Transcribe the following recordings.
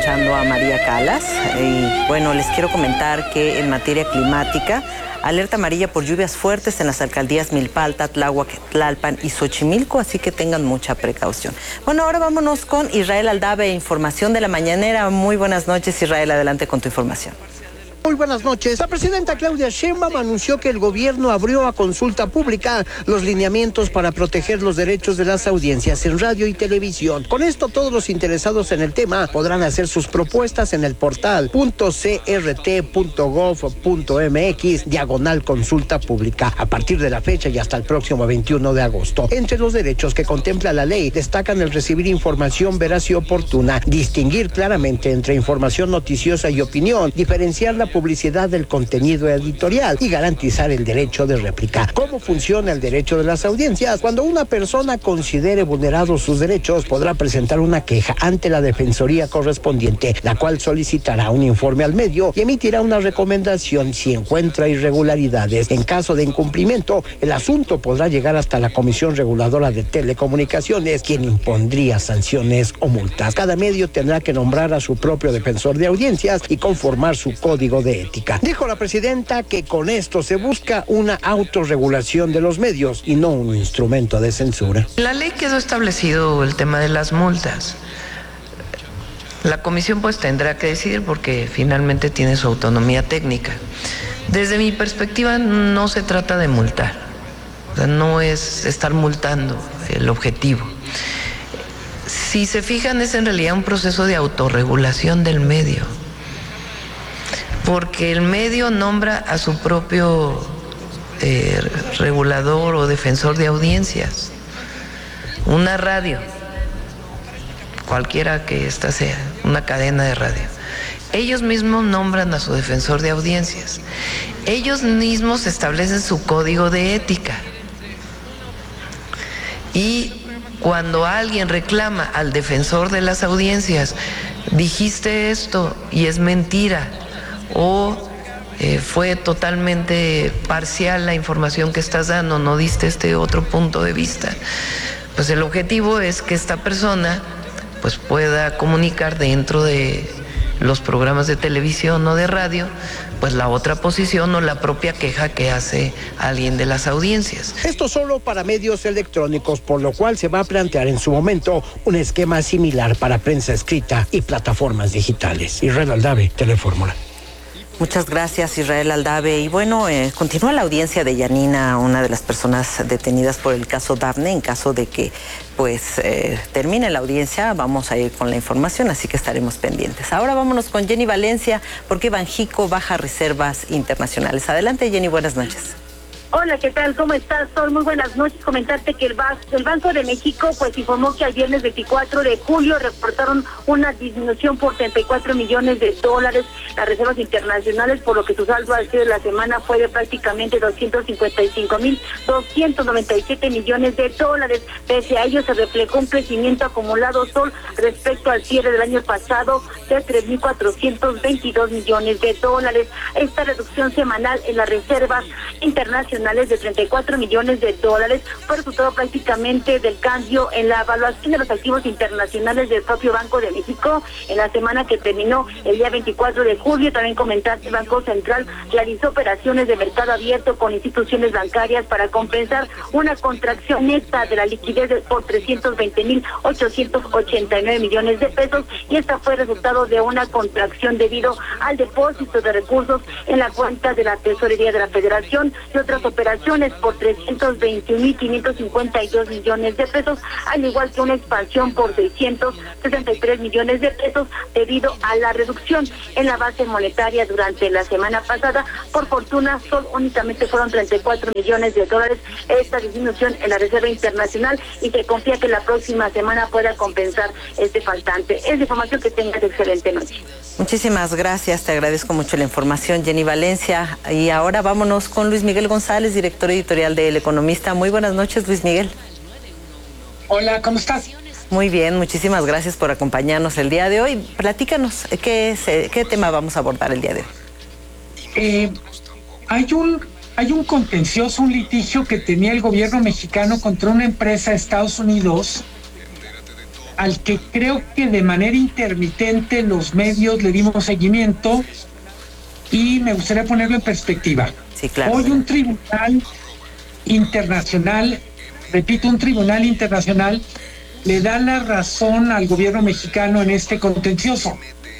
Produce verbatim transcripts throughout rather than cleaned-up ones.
escuchando a María Calas y bueno, les quiero comentar que en materia climática, alerta amarilla por lluvias fuertes en las alcaldías Milpalta, Tláhuac, Tlalpan y Xochimilco, así que tengan mucha precaución. Bueno, ahora vámonos con Israel Aldave, información de la mañanera. Muy buenas noches, Israel, adelante con tu información. Muy buenas noches. La presidenta Claudia Sheinbaum anunció que el gobierno abrió a consulta pública los lineamientos para proteger los derechos de las audiencias en radio y televisión. Con esto, todos los interesados en el tema podrán hacer sus propuestas en el portal .crt.gov.mx diagonal consulta pública a partir de la fecha y hasta el próximo veintiuno de agosto. Entre los derechos que contempla la ley destacan el recibir información veraz y oportuna, distinguir claramente entre información noticiosa y opinión, diferenciar la publicidad del contenido editorial y garantizar el derecho de réplica. ¿Cómo funciona el derecho de las audiencias? Cuando una persona considere vulnerados sus derechos, podrá presentar una queja ante la defensoría correspondiente, la cual solicitará un informe al medio y emitirá una recomendación si encuentra irregularidades. En caso de incumplimiento, el asunto podrá llegar hasta la Comisión Reguladora de Telecomunicaciones, quien impondría sanciones o multas. Cada medio tendrá que nombrar a su propio defensor de audiencias y conformar su código de ética. Dijo la presidenta que con esto se busca una autorregulación de los medios y no un instrumento de censura. En la ley quedó establecido el tema de las multas. La comisión pues tendrá que decidir porque finalmente tiene su autonomía técnica. Desde mi perspectiva no se trata de multar, o sea, no es estar multando el objetivo. Si se fijan, es en realidad un proceso de autorregulación del medio, porque el medio nombra a su propio eh, regulador o defensor de audiencias. Una radio, cualquiera que ésta sea, una cadena de radio, ellos mismos nombran a su defensor de audiencias. Ellos mismos establecen su código de ética. Y cuando alguien reclama al defensor de las audiencias, dijiste esto y es mentira, o eh, fue totalmente parcial la información que estás dando, no diste este otro punto de vista, pues el objetivo es que esta persona pues pueda comunicar dentro de los programas de televisión o de radio pues la otra posición o la propia queja que hace alguien de las audiencias. Esto solo para medios electrónicos, por lo cual se va a plantear en su momento un esquema similar para prensa escrita y plataformas digitales. Israel Aldave, Telefórmula. Muchas gracias, Israel Aldave. Y bueno, eh, continúa la audiencia de Yanina, una de las personas detenidas por el caso Dafne. En caso de que pues eh, termine la audiencia, vamos a ir con la información, así que estaremos pendientes. Ahora vámonos con Jenny Valencia, porque Banxico baja reservas internacionales. Adelante, Jenny, buenas noches. Hola, ¿qué tal? ¿Cómo estás, Sol? Muy buenas noches. Comentarte que el, el Banco de México pues informó que el viernes veinticuatro de julio reportaron una disminución por treinta y cuatro millones de dólares las reservas internacionales, por lo que su saldo al cierre de la semana fue de prácticamente doscientos cincuenta y cinco mil doscientos noventa y siete millones de dólares. Pese a ello, se reflejó un crecimiento acumulado, Sol, respecto al cierre del año pasado de tres mil cuatrocientos veintidós millones de dólares. Esta reducción semanal en las reservas internacionales de treinta y cuatro millones de dólares fue resultado prácticamente del cambio en la evaluación de los activos internacionales del propio Banco de México en la semana que terminó el día veinticuatro de julio. También comentar que el Banco Central realizó operaciones de mercado abierto con instituciones bancarias para compensar una contracción neta de la liquidez de, por trescientos veinte mil ochocientos ochenta y nueve millones de pesos, y esta fue resultado de una contracción debido al depósito de recursos en la cuenta de la Tesorería de la Federación y otras operaciones por trescientos veintiún mil quinientos cincuenta y dos millones de pesos, al igual que una expansión por seiscientos sesenta y tres millones de pesos debido a la reducción en la base monetaria durante la semana pasada. Por fortuna, solo únicamente fueron treinta y cuatro millones de dólares esta disminución en la reserva internacional, y se confía que la próxima semana pueda compensar este faltante. Es información, que tengas excelente noche. Muchísimas gracias, te agradezco mucho la información, Jenny Valencia. Y ahora vámonos con Luis Miguel González, director editorial de El Economista. Muy buenas noches, Luis Miguel. Hola, ¿cómo estás? Muy bien, muchísimas gracias por acompañarnos el día de hoy. Platícanos, ¿qué, es, qué tema vamos a abordar el día de hoy? Eh, hay un hay un contencioso, un litigio que tenía el gobierno mexicano contra una empresa de Estados Unidos al que creo que de manera intermitente los medios le dimos seguimiento y me gustaría ponerlo en perspectiva. Sí, claro. Hoy un tribunal internacional, repito, un tribunal internacional le da la razón al gobierno mexicano en este contencioso.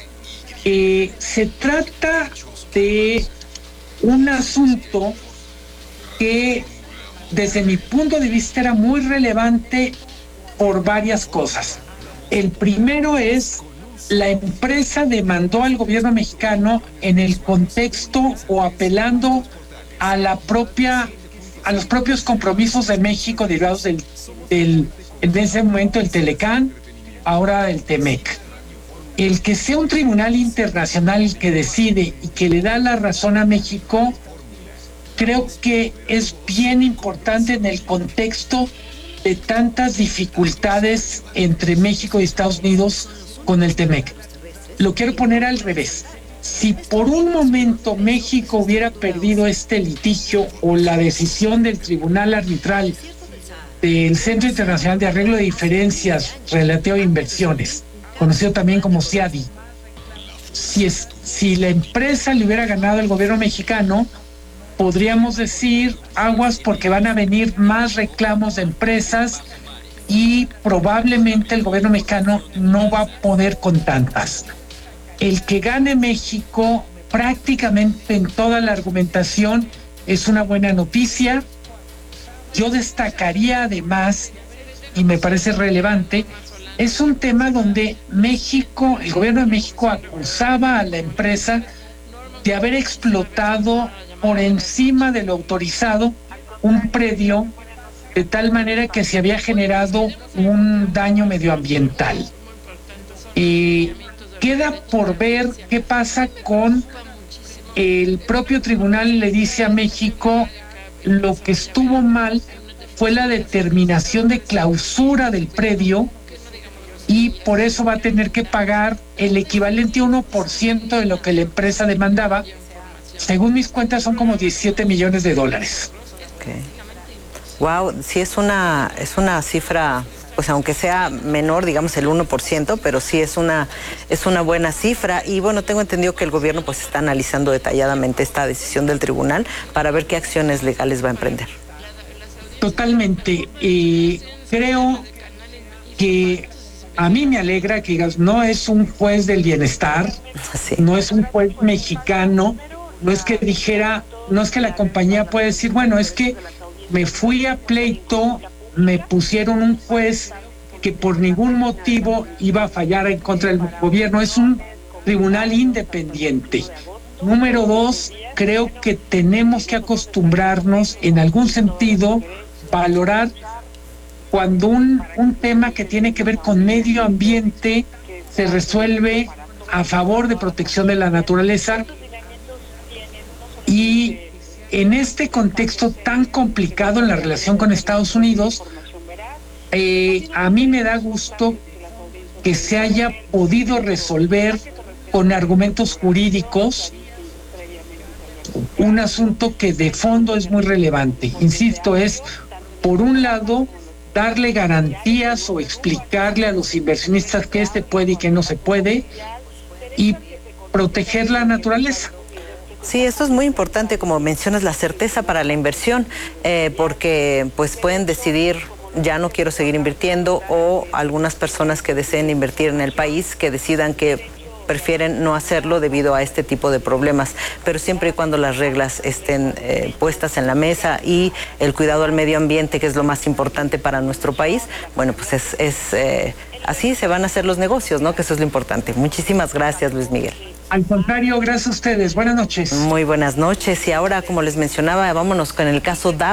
Eh, se trata de un asunto que desde mi punto de vista era muy relevante por varias cosas. El primero es, la empresa demandó al gobierno mexicano en el contexto o apelando a la propia, a los propios compromisos de México derivados del, del en ese momento el Telecán, ahora el Temec. El que sea un tribunal internacional el que decide y que le da la razón a México, creo que es bien importante en el contexto de tantas dificultades entre México y Estados Unidos con el Temec. Lo quiero poner al revés. Si por un momento México hubiera perdido este litigio o la decisión del Tribunal Arbitral del Centro Internacional de Arreglo de Diferencias relativo a inversiones, conocido también como C I A D I, si, es, si la empresa le hubiera ganado al gobierno mexicano, podríamos decir aguas porque van a venir más reclamos de empresas y probablemente el gobierno mexicano no va a poder con tantas. El que gane México prácticamente en toda la argumentación es una buena noticia. Yo destacaría además, y me parece relevante, es un tema donde México, el gobierno de México acusaba a la empresa de haber explotado por encima de lo autorizado un predio de tal manera que se había generado un daño medioambiental. Y queda por ver qué pasa con el propio tribunal. Le dice a México, lo que estuvo mal fue la determinación de clausura del predio y por eso va a tener que pagar el equivalente a uno por ciento de lo que la empresa demandaba. Según mis cuentas son como diecisiete millones de dólares. Okay. Wow, sí es una, es una cifra, pues aunque sea menor, digamos el uno por ciento, pero sí es una, es una buena cifra. Y bueno, tengo entendido que el gobierno pues está analizando detalladamente esta decisión del tribunal para ver qué acciones legales va a emprender. Totalmente. Eh, creo que a mí me alegra que digas, no es un juez del bienestar, sí. No es un juez mexicano, no es que dijera, no es que la compañía pueda decir, bueno, es que me fui a pleito, me pusieron un juez que por ningún motivo iba a fallar en contra del gobierno. Es un tribunal independiente. Número dos, creo que tenemos que acostumbrarnos en algún sentido, valorar cuando un, un tema que tiene que ver con medio ambiente se resuelve a favor de protección de la naturaleza. Y en este contexto tan complicado en la relación con Estados Unidos, eh, a mí me da gusto que se haya podido resolver con argumentos jurídicos un asunto que de fondo es muy relevante. Insisto, es, por un lado, darle garantías o explicarle a los inversionistas qué se puede y qué no se puede, y proteger la naturaleza. Sí, esto es muy importante, como mencionas, la certeza para la inversión, eh, porque pues pueden decidir, ya no quiero seguir invirtiendo, o algunas personas que deseen invertir en el país que decidan que prefieren no hacerlo debido a este tipo de problemas, pero siempre y cuando las reglas estén eh, puestas en la mesa y el cuidado al medio ambiente, que es lo más importante para nuestro país, bueno, pues es, es eh, así se van a hacer los negocios, ¿no? Que eso es lo importante. Muchísimas gracias, Luis Miguel. Al contrario, gracias a ustedes. Buenas noches. Muy buenas noches. Y ahora, como les mencionaba, vámonos con el caso D A